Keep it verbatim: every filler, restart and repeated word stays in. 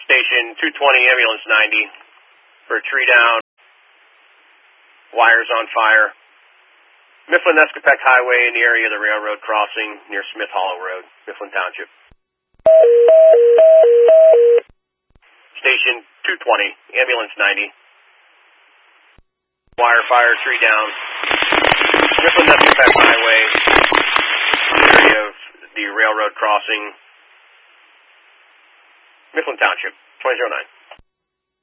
Station two twenty, ambulance ninety, for a tree down, wires on fire. Mifflin-Escapec Highway in the area of the railroad crossing near Smith Hollow Road, Mifflin Township. Station two twenty, ambulance ninety, wire fire, tree down, Mifflin-Escapec Highway, area of the railroad crossing, Mifflin Township, twenty oh nine.